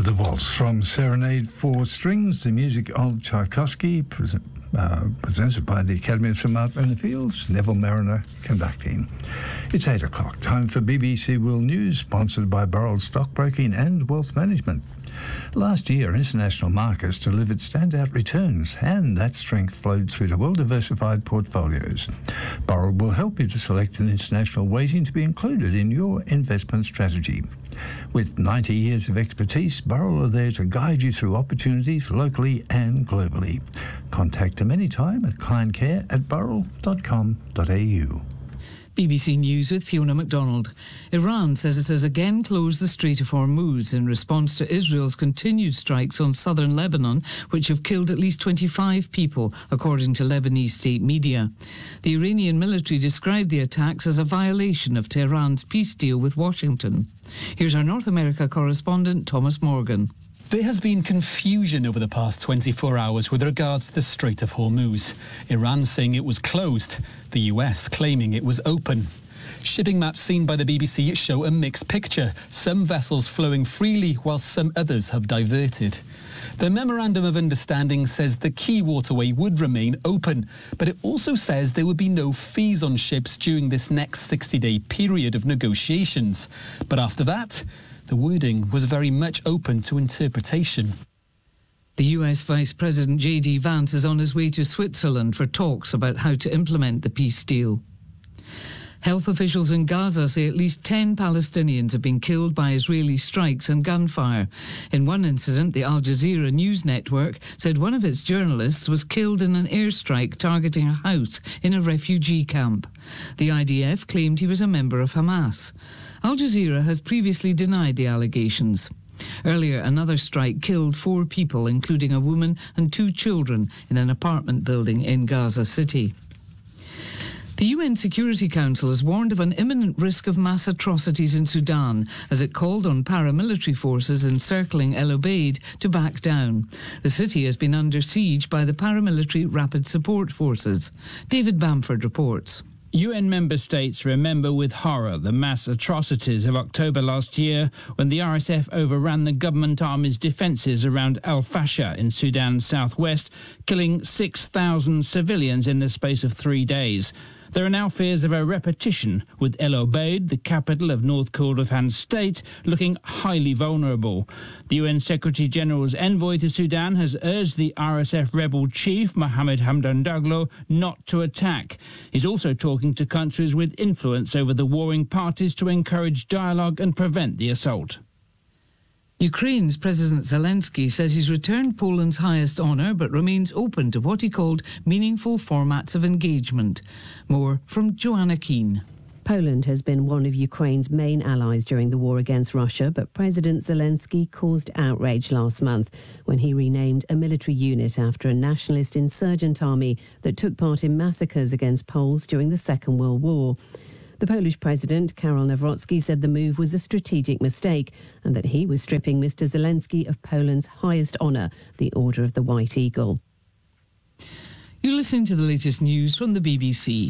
The Waltz from Serenade for Strings, the music of Tchaikovsky, presented by the Academy of St Martin in the Fields, Neville Mariner conducting. It's 8 o'clock, time for BBC World News, sponsored by Burrell Stockbroking and Wealth Management. Last year, international markets delivered standout returns, and that strength flowed through to well-diversified portfolios. Burrell will help you to select an international weighting to be included in your investment strategy. With 90 years of expertise, Burrell are there to guide you through opportunities locally and globally. Contact them anytime at clientcare@burrell.com.au. BBC News with Fiona MacDonald. Iran says it has again closed the Strait of Hormuz in response to Israel's continued strikes on southern Lebanon, which have killed at least 25 people, according to Lebanese state media. The Iranian military described the attacks as a violation of Tehran's peace deal with Washington. Here's our North America correspondent, Thomas Morgan. There has been confusion over the past 24 hours with regards to the Strait of Hormuz. Iran saying it was closed, the US claiming it was open. Shipping maps seen by the BBC show a mixed picture, some vessels flowing freely while some others have diverted. The Memorandum of Understanding says the key waterway would remain open, but it also says there would be no fees on ships during this next 60-day period of negotiations. But after that, the wording was very much open to interpretation. The US Vice President J.D. Vance is on his way to Switzerland for talks about how to implement the peace deal. Health officials in Gaza say at least 10 Palestinians have been killed by Israeli strikes and gunfire. In one incident, the Al Jazeera news network said one of its journalists was killed in an airstrike targeting a house in a refugee camp. The IDF claimed he was a member of Hamas. Al Jazeera has previously denied the allegations. Earlier, another strike killed 4 people, including a woman and 2 children, in an apartment building in Gaza City. The UN Security Council has warned of an imminent risk of mass atrocities in Sudan as it called on paramilitary forces encircling El Obeid to back down. The city has been under siege by the paramilitary Rapid Support Forces. David Bamford reports. UN member states remember with horror the mass atrocities of October last year when the RSF overran the government army's defences around Al Fasher in Sudan's southwest, killing 6,000 civilians in the space of 3 days. There are now fears of a repetition, with El Obeid, the capital of North Kordofan state, looking highly vulnerable. The UN Secretary-General's envoy to Sudan has urged the RSF rebel chief, Mohammed Hamdan Daglo, not to attack. He's also talking to countries with influence over the warring parties to encourage dialogue and prevent the assault. Ukraine's President Zelensky says he's returned Poland's highest honour but remains open to what he called meaningful formats of engagement. More from Joanna Keane. Poland has been one of Ukraine's main allies during the war against Russia, but President Zelensky caused outrage last month when he renamed a military unit after a nationalist insurgent army that took part in massacres against Poles during the Second World War. The Polish President, Karol Nawrocki, said the move was a strategic mistake and that he was stripping Mr. Zelensky of Poland's highest honour, the Order of the White Eagle. You're listening to the latest news from the BBC.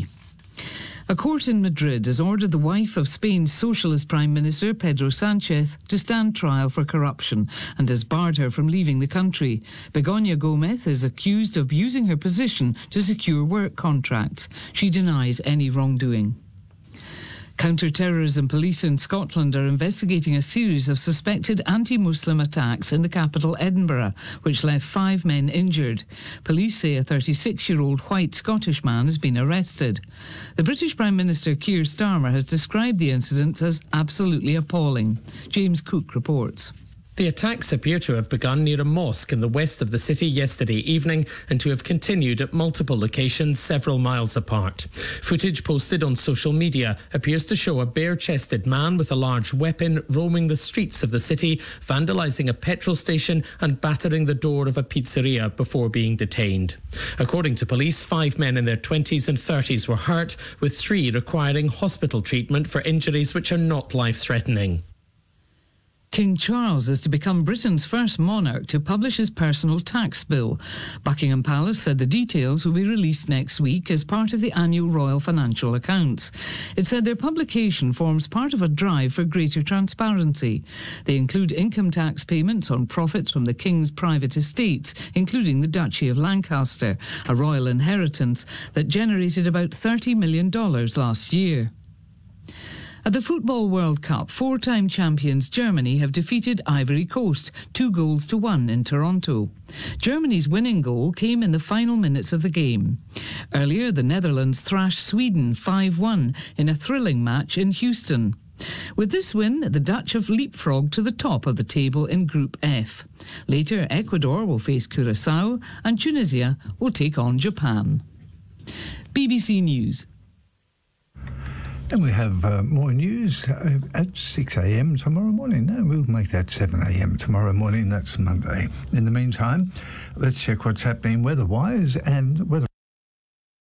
A court in Madrid has ordered the wife of Spain's Socialist Prime Minister, Pedro Sánchez, to stand trial for corruption and has barred her from leaving the country. Begoña Gómez is accused of using her position to secure work contracts. She denies any wrongdoing. Counter-terrorism police in Scotland are investigating a series of suspected anti-Muslim attacks in the capital, Edinburgh, which left 5 men injured. Police say a 36-year-old white Scottish man has been arrested. The British Prime Minister Keir Starmer has described the incidents as absolutely appalling. James Cook reports. The attacks appear to have begun near a mosque in the west of the city yesterday evening and to have continued at multiple locations several miles apart. Footage posted on social media appears to show a bare-chested man with a large weapon roaming the streets of the city, vandalising a petrol station and battering the door of a pizzeria before being detained. According to police, 5 men in their 20s and 30s were hurt, with 3 requiring hospital treatment for injuries which are not life-threatening. King Charles is to become Britain's first monarch to publish his personal tax bill. Buckingham Palace said the details will be released next week as part of the annual royal financial accounts. It said their publication forms part of a drive for greater transparency. They include income tax payments on profits from the King's private estates, including the Duchy of Lancaster, a royal inheritance that generated about $30 million last year. At the Football World Cup, four-time champions Germany have defeated Ivory Coast 2-1 in Toronto. Germany's winning goal came in the final minutes of the game. Earlier, the Netherlands thrashed Sweden 5-1 in a thrilling match in Houston. With this win, the Dutch have leapfrogged to the top of the table in Group F. Later, Ecuador will face Curaçao and Tunisia will take on Japan. BBC News. And we have more news at 6 a.m. tomorrow morning. No, we'll make that 7 a.m. tomorrow morning. That's Monday. In the meantime, let's check what's happening weather-wise and weather